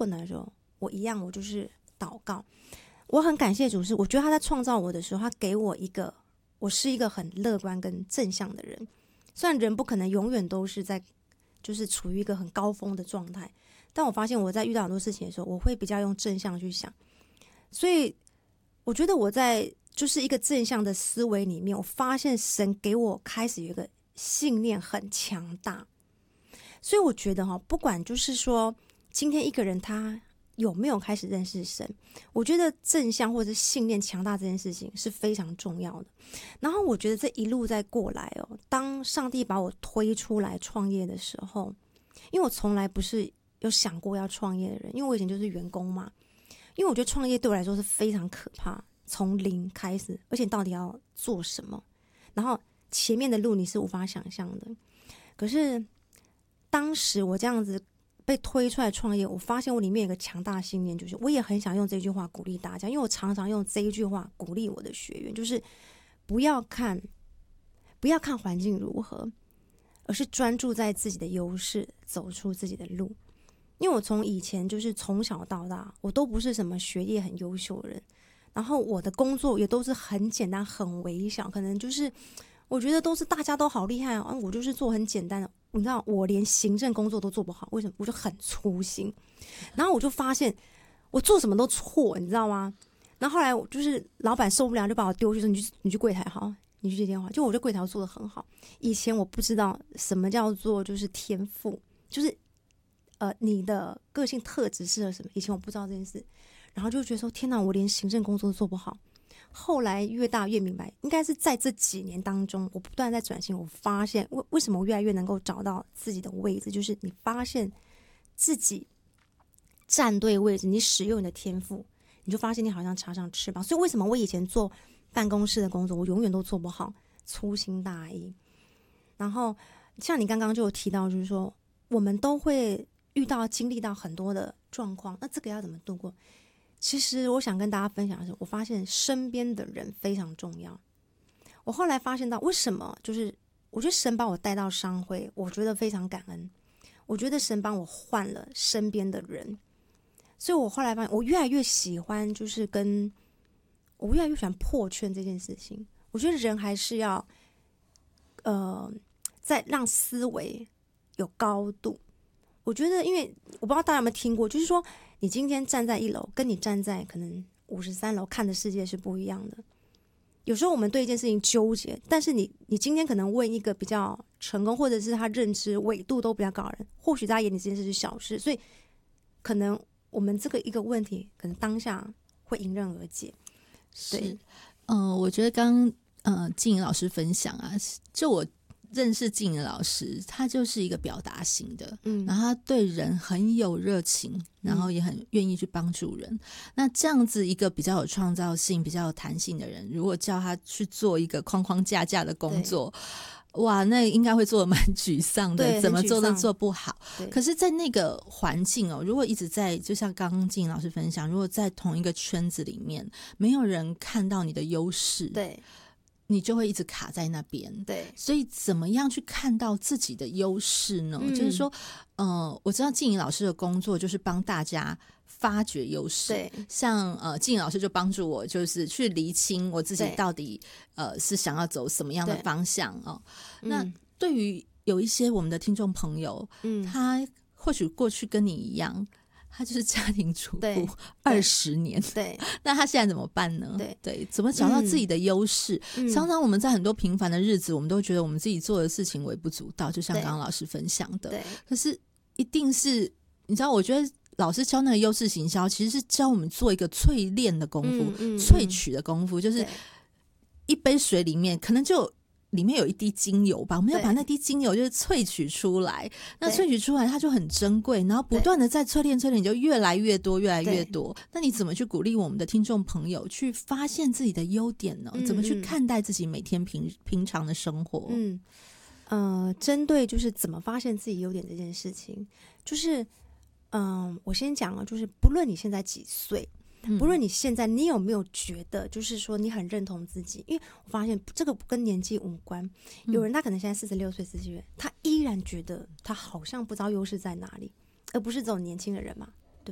困难的时候，我一样，我就是祷告。我很感谢主，是我觉得他在创造我的时候，他给我一个，我是一个很乐观跟正向的人。虽然人不可能永远都是在就是处于一个很高峰的状态，但我发现我在遇到很多事情的时候，我会比较用正向去想。所以我觉得我在就是一个正向的思维里面，我发现神给我开始有一个信念很强大。所以我觉得不管就是说今天一个人他有没有开始认识神，我觉得正向或者信念强大这件事情是非常重要的。然后我觉得这一路在过来当上帝把我推出来创业的时候，因为我从来不是有想过要创业的人，因为我以前就是员工嘛。因为我觉得创业对我来说是非常可怕，从零开始，而且到底要做什么，然后前面的路你是无法想象的。可是当时我这样子被推出来创业，我发现我里面有一个强大的信念，就是我也很想用这句话鼓励大家，因为我常常用这一句话鼓励我的学员，就是不要看环境如何，而是专注在自己的优势，走出自己的路。因为我从以前就是从小到大，我都不是什么学业很优秀的人，然后我的工作也都是很简单很微小，可能就是我觉得都是大家都好厉害我就是做很简单的，你知道我连行政工作都做不好，为什么？我就很粗心，然后我就发现我做什么都错，你知道吗？然后后来我就是老板受不了，就把我丢去说你去柜台好，你去接电话。就我在柜台做得很好，以前我不知道什么叫做就是天赋，就是你的个性特质适合什么？以前我不知道这件事，然后就觉得说天哪，我连行政工作都做不好。后来越大越明白，应该是在这几年当中，我不断在转型，我发现为什么我越来越能够找到自己的位置，就是你发现自己站对位置，你使用你的天赋，你就发现你好像插上翅膀。所以为什么我以前做办公室的工作，我永远都做不好，粗心大意。然后像你刚刚就有提到，就是说我们都会经历到很多的状况，那这个要怎么度过？其实我想跟大家分享的是，我发现身边的人非常重要。我后来发现到为什么，就是我觉得神把我带到商会，我觉得非常感恩。我觉得神帮我换了身边的人，所以我后来发现我越来越喜欢，就是我越来越喜欢破圈这件事情。我觉得人还是要再让思维有高度。我觉得因为我不知道大家有没有听过，就是说你今天站在1楼跟你站在可能53楼看的世界是不一样的。有时候我们对一件事情纠结，但是你今天可能问一个比较成功或者是他认知纬度都比较高的人，或许在他眼里这件事是小事，所以可能我们这个一个问题可能当下会迎刃而解。对， 我觉得刚静怡老师分享啊，就我认识静怡老师，他就是一个表达型的，然后他对人很有热情，然后也很愿意去帮助人。那这样子一个比较有创造性、比较有弹性的人，如果叫他去做一个框框架架的工作，哇，那应该会做得蛮沮丧的，怎么做都做不好。可是在那个环境如果一直在，就像刚刚静怡老师分享，如果在同一个圈子里面，没有人看到你的优势， 对， 你就会一直卡在那边。 对， 所以怎么样去看到自己的优势呢？就是说我知道静怡老师的工作就是帮大家发掘优势。对，像静怡老师就帮助我，就是去厘清我自己到底是想要走什么样的方向那对于有一些我们的听众朋友，他或许过去跟你一样，他就是家庭主妇20年， 对， 那他现在怎么办呢？对，怎么找到自己的优势？常常我们在很多平凡的日子，我们都觉得我们自己做的事情微不足道，就像刚刚老师分享的。可是一定是你知道，我觉得老师教那个优势行销，其实是教我们做一个淬炼的功夫，萃取的功夫，就是一杯水里面可能就里面有一滴精油吧，我们要把那滴精油就是萃取出来，那萃取出来它就很珍贵，然后不断的在淬炼，你就越来越多越来越多。那你怎么去鼓励我们的听众朋友去发现自己的优点呢？怎么去看待自己每天平常的生活？ 针对就是怎么发现自己优点这件事情，就是我先讲了，就是不论你现在几岁，不论你现在你有没有觉得就是说你很认同自己，因为我发现这个跟年纪无关。有人他可能现在46岁47岁，他依然觉得他好像不知道优势在哪里，而不是这种年轻的人嘛，